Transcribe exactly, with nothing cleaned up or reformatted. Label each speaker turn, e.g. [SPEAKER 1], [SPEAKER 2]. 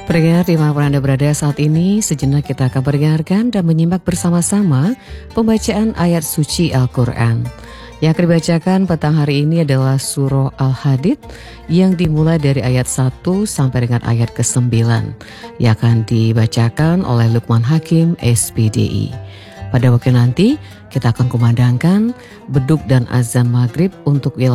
[SPEAKER 1] Pendengar dimanapun Anda berada saat ini, sejenak kita akan mendengarkan dan menyimak bersama-sama pembacaan ayat suci Al-Quran. Yang akan dibacakan petang hari ini adalah surah Al-Hadid yang dimulai dari ayat satu sampai dengan ayat kesembilan yang akan dibacakan oleh Lukman Hakim S P D I. Pada waktu nanti kita akan kumandangkan beduk dan azan maghrib untuk wilayah